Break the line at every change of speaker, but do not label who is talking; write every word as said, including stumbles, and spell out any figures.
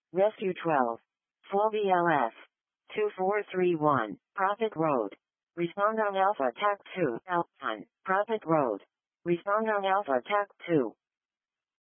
Rescue twelve. Full B L S. two four three one, Prophet Road. Respond on Alpha Tac two, Alpine, Prophet Road. Respond on Alpha Tac two.